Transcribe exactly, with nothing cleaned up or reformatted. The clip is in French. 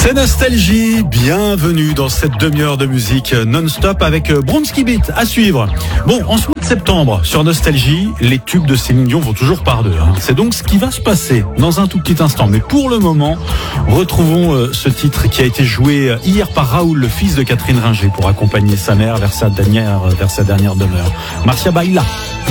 C'est Nostalgie, bienvenue dans cette demi-heure de musique non-stop avec Bronski Beat à suivre. Bon, en ce mois de septembre, sur Nostalgie, les tubes de Céline Dion vont toujours par deux. Hein. C'est donc ce qui va se passer dans un tout petit instant. Mais pour le moment, retrouvons euh, ce titre qui a été joué hier par Raoul, le fils de Catherine Ringer, pour accompagner sa mère vers sa dernière, vers sa dernière demeure. Marcia Baila.